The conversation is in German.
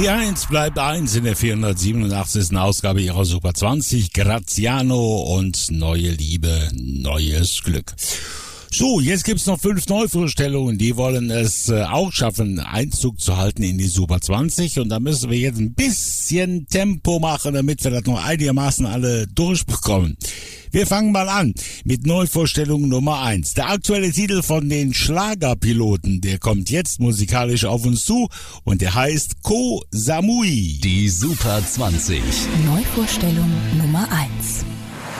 Die 1 bleibt 1 in der 487. Ausgabe ihrer Super 20. Graziano und Neue Liebe, neues Glück. So, jetzt gibt's noch 5 Neuvorstellungen, die wollen es auch schaffen, Einzug zu halten in die Super 20. Und da müssen wir jetzt ein bisschen Tempo machen, damit wir das noch einigermaßen alle durchbekommen. Wir fangen mal an mit Neuvorstellung Nummer 1. Der aktuelle Titel von den Schlagerpiloten, der kommt jetzt musikalisch auf uns zu und der heißt Ko Samui. Die Super 20. Neuvorstellung Nummer 1.